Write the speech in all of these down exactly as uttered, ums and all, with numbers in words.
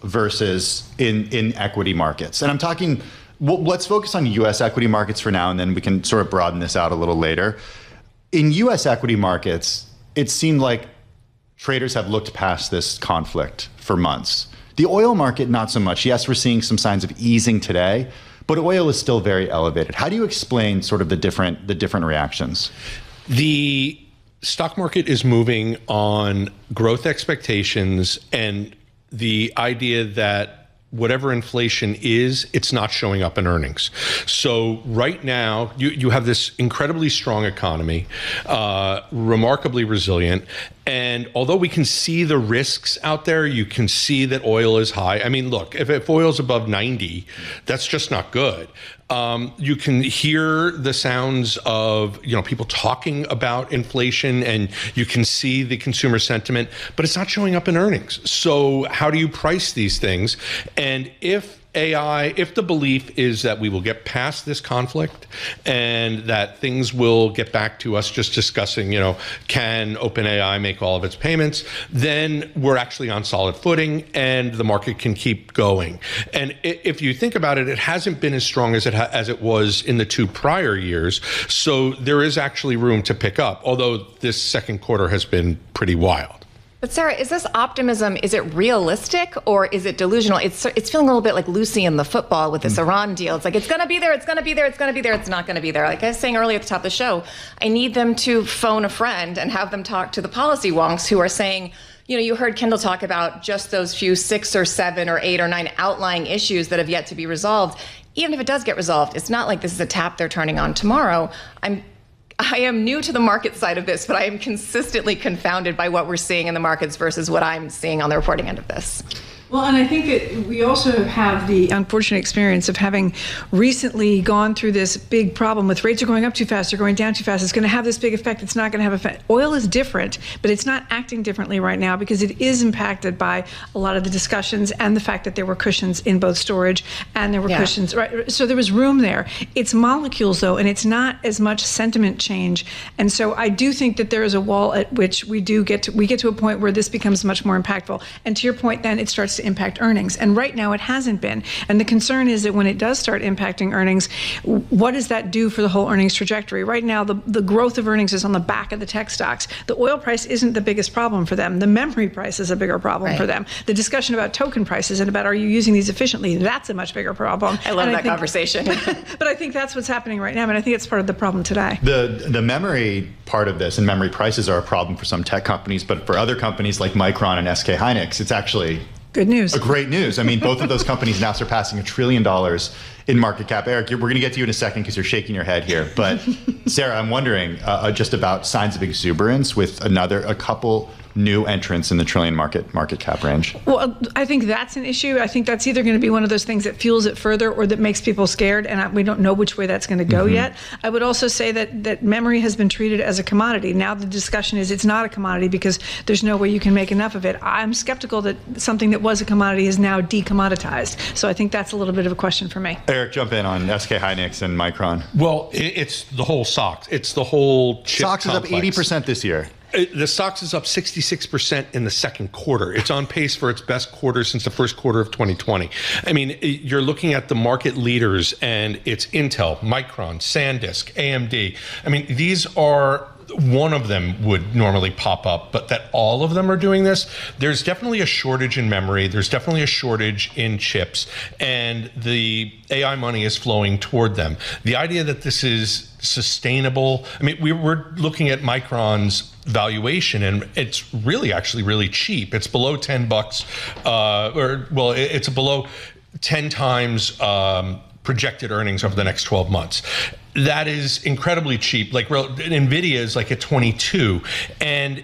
versus in, in equity markets. And I'm talking, well, let's focus on U S equity markets for now, and then we can sort of broaden this out a little later. In U S equity markets, it seemed like traders have looked past this conflict for months. The oil market, not so much. Yes, we're seeing some signs of easing today, but oil is still very elevated. How do you explain sort of the different the different reactions? The stock market is moving on growth expectations and the idea that whatever inflation is, it's not showing up in earnings. So right now, you, you have this incredibly strong economy, uh, remarkably resilient. And although we can see the risks out there, you can see that oil is high. I mean, look, if, if oil's above ninety, that's just not good. Um, you can hear the sounds of, you know, people talking about inflation, and you can see the consumer sentiment, but it's not showing up in earnings. So how do you price these things? And if A I, if the belief is that we will get past this conflict and that things will get back to us just discussing, you know, can OpenAI make all of its payments, then we're actually on solid footing and the market can keep going. And if you think about it, it hasn't been as strong as it ha- as it was in the two prior years. So there is actually room to pick up, although this second quarter has been pretty wild. But Sarah, is this optimism, is it realistic or is it delusional? It's it's feeling a little bit like Lucy in the football with this mm. Iran deal. It's like, it's going to be there, it's going to be there, it's going to be there, it's not going to be there. Like I was saying earlier at the top of the show, I need them to phone a friend and have them talk to the policy wonks who are saying, you know, you heard Kendall talk about just those few six or seven or eight or nine outlying issues that have yet to be resolved. Even if it does get resolved, it's not like this is a tap they're turning on tomorrow. I'm I am new to the market side of this, but I am consistently confounded by what we're seeing in the markets versus what I'm seeing on the reporting end of this. Well, and I think that we also have the unfortunate experience of having recently gone through this big problem with rates are going up too fast, they're going down too fast. It's going to have this big effect. It's not going to have effect. Oil is different, but it's not acting differently right now because it is impacted by a lot of the discussions and the fact that there were cushions in both storage and there were yeah. cushions. Right? So there was room there. It's molecules, though, and it's not as much sentiment change. And so I do think that there is a wall at which we do get to, we get to a point where this becomes much more impactful. And to your point, then it starts to impact earnings. And right now it hasn't been. And the concern is that when it does start impacting earnings, what does that do for the whole earnings trajectory? Right now, the, the growth of earnings is on the back of the tech stocks. The oil price isn't the biggest problem for them. The memory price is a bigger problem right. for them. The discussion about token prices and about are you using these efficiently, that's a much bigger problem. I love and that I think, conversation. But I think that's what's happening right now. And I think it's part of the problem today. The, the memory part of this and memory prices are a problem for some tech companies, but for other companies like Micron and S K Hynix, it's actually good news. A great news. I mean, both of those companies now surpassing a trillion dollars in market cap. Eric, we're going to get to you in a second because you're shaking your head here. But Sarah, I'm wondering uh, just about signs of exuberance with another, a couple new entrants in the trillion market market cap range. Well, I think that's an issue. I think that's either going to be one of those things that fuels it further or that makes people scared, and I, we don't know which way that's going to go mm-hmm. yet. I would also say that that memory has been treated as a commodity. Now the discussion is it's not a commodity because there's no way you can make enough of it. I'm skeptical that something that was a commodity is now decommoditized. So I think that's a little bit of a question for me. Eric, jump in on S K Hynix and Micron. Well, it's the whole S O X. It's the whole chip S O X is complex. up eighty percent this year. The S O X is up sixty-six percent in the second quarter. It's on pace for its best quarter since the first quarter of twenty twenty. I mean, you're looking at the market leaders, and it's Intel, Micron, SanDisk, A M D. I mean, these are, one of them would normally pop up, but that all of them are doing this, there's definitely a shortage in memory. There's definitely a shortage in chips, and the A I money is flowing toward them. The idea that this is sustainable, I mean, we, we're looking at Micron's valuation, and it's really actually really cheap. It's below ten bucks, uh, or well, it's below ten times um, projected earnings over the next twelve months. That is incredibly cheap. Like NVIDIA is like at twenty-two, and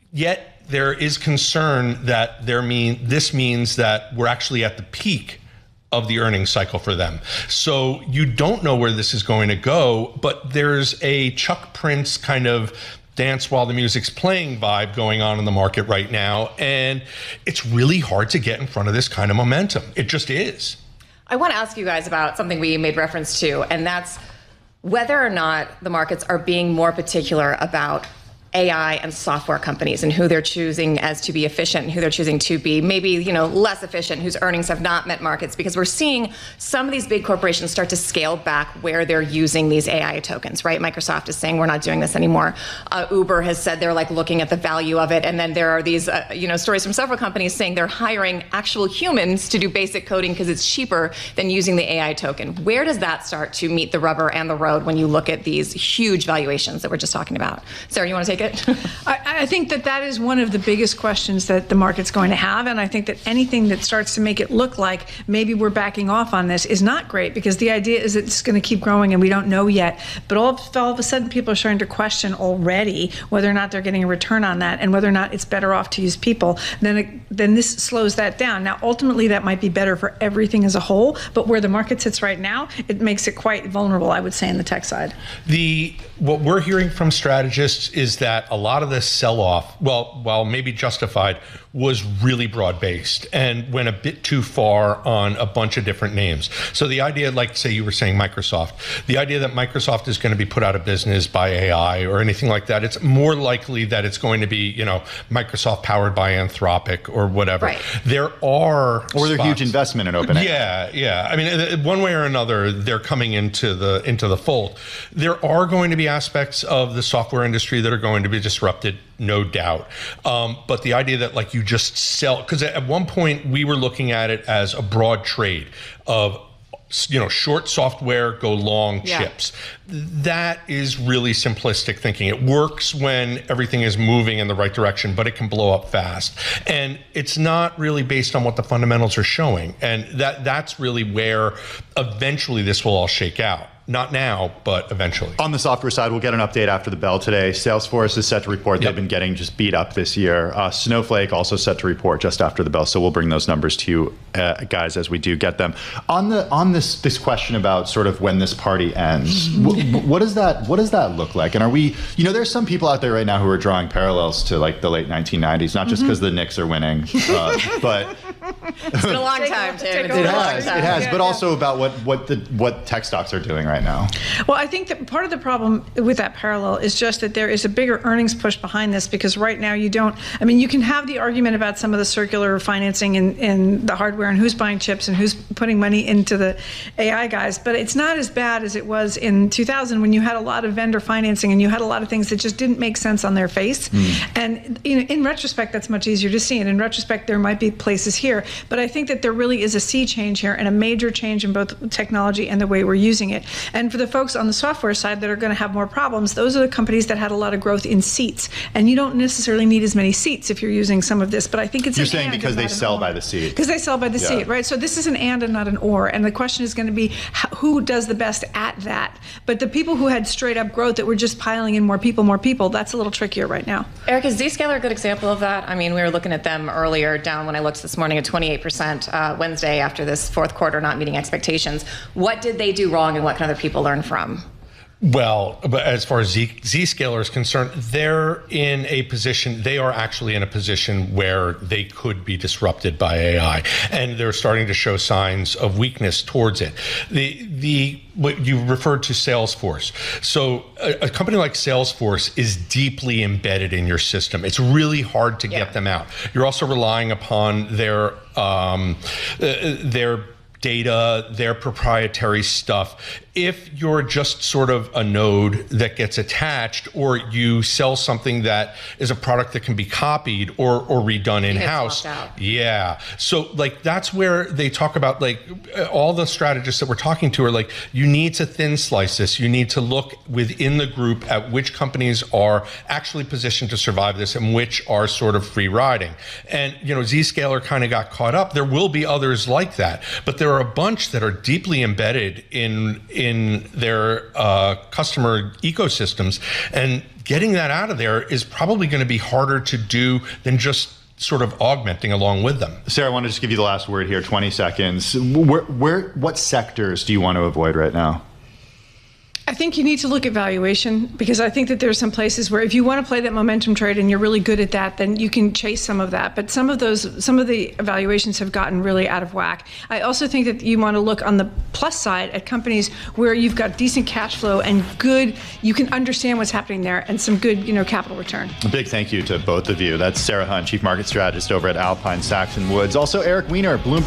yet there is concern that there mean this means that we're actually at the peak of the earnings cycle for them. So you don't know where this is going to go, but there's a Chuck Prince kind of dance while the music's playing vibe going on in the market right now, and it's really hard to get in front of this kind of momentum. It just is. I want to ask you guys about something we made reference to, and that's whether or not the markets are being more particular about A I and software companies and who they're choosing as to be efficient and who they're choosing to be maybe, you know, less efficient, whose earnings have not met markets, because we're seeing some of these big corporations start to scale back where they're using these A I tokens, right? Microsoft is saying we're not doing this anymore. Uh, Uber has said they're like looking at the value of it. And then there are these, uh, you know, stories from several companies saying they're hiring actual humans to do basic coding because it's cheaper than using the A I token. Where does that start to meet the rubber and the road when you look at these huge valuations that we're just talking about? Sarah, you want to take it? I, I think that that is one of the biggest questions that the market's going to have, and I think that anything that starts to make it look like maybe we're backing off on this is not great, because the idea is it's going to keep growing and we don't know yet. But all of, all of a sudden people are starting to question already whether or not they're getting a return on that and whether or not it's better off to use people. Then, it, then this slows that down. Now, ultimately, that might be better for everything as a whole, but where the market sits right now, it makes it quite vulnerable, I would say, in the tech side. The what we're hearing from strategists is that a lot of this sell-off, well, while maybe justified, was really broad-based and went a bit too far on a bunch of different names. So the idea, like, say you were saying Microsoft, the idea that Microsoft is going to be put out of business by A I or anything like that, it's more likely that it's going to be, you know, Microsoft powered by Anthropic or whatever. Right. There are Or their spots. huge investment in OpenAI. Yeah, yeah. I mean, one way or another, they're coming into the into the fold. There are going to be aspects of the software industry that are going to be disrupted, no doubt. Um, but the idea that, like, you just sell, because at one point we were looking at it as a broad trade of, you know, short software, go long Yeah. chips. That is really simplistic thinking. It works when everything is moving in the right direction, but it can blow up fast. And it's not really based on what the fundamentals are showing. And that that's really where eventually this will all shake out. Not now, but eventually. On the software side, we'll get an update after the bell today. Salesforce is set to report. Yep. They've been getting just beat up this year. Uh, Snowflake also set to report just after the bell. So we'll bring those numbers to you uh, guys as we do get them. On the on this this question about sort of when this party ends, wh- what does that what does that look like? And are we, you know, there's some people out there right now who are drawing parallels to like the late nineteen nineties, not just because mm-hmm. the Knicks are winning, uh, but it's been a long time, Tim. It has, it has, but also about what what the what tech stocks are doing right now. Well, I think that part of the problem with that parallel is just that there is a bigger earnings push behind this, because right now you don't, I mean, you can have the argument about some of the circular financing and, and the hardware and who's buying chips and who's putting money into the A I guys, but it's not as bad as it was in two thousand when you had a lot of vendor financing and you had a lot of things that just didn't make sense on their face. Mm. And, you know, in retrospect, that's much easier to see. And in retrospect, there might be places here, but I think that there really is a sea change here and a major change in both technology and the way we're using it. And for the folks on the software side that are going to have more problems, those are the companies that had a lot of growth in seats. And you don't necessarily need as many seats if you're using some of this, but I think it's You're an saying and because and they not an sell or. by the seat. Because they sell by the Yeah. seat, right? So this is an and and not an or. And the question is going to be how, who does the best at that? But the people who had straight up growth that were just piling in more people, more people, that's a little trickier right now. Eric, is Zscaler a good example of that? I mean, we were looking at them earlier, down when I looked this morning at twenty-eight percent uh, Wednesday after this fourth quarter not meeting expectations. What did they do wrong and what can other people learn from? Well, but as far as Z, Zscaler is concerned, they're in a position, they are actually in a position where they could be disrupted by A I, and they're starting to show signs of weakness towards it. The, the, what you referred to Salesforce. So a, a company like Salesforce is deeply embedded in your system. It's really hard to Yeah. get them out. You're also relying upon their, um, uh, their data, their proprietary stuff. If you're just sort of a node that gets attached, or you sell something that is a product that can be copied or, or redone in-house. Yeah. So like that's where they talk about, like, all the strategists that we're talking to are like, you need to thin slice this. You need to look within the group at which companies are actually positioned to survive this and which are sort of free riding. And, you know, Zscaler kind of got caught up. There will be others like that, but there are a bunch that are deeply embedded in, in in their uh, customer ecosystems, and getting that out of there is probably going to be harder to do than just sort of augmenting along with them. Sarah, I want to just give you the last word here, twenty seconds. Where, where, what sectors do you want to avoid right now? I think you need to look at valuation, because I think that there are some places where if you want to play that momentum trade and you're really good at that, then you can chase some of that. But some of those, some of the valuations have gotten really out of whack. I also think that you want to look on the plus side at companies where you've got decent cash flow and good, you can understand what's happening there, and some good, you know, capital return. A big thank you to both of you. That's Sarah Hunt, Chief Market Strategist over at Alpine Saxon Woods. Also Eric Weiner, Bloomberg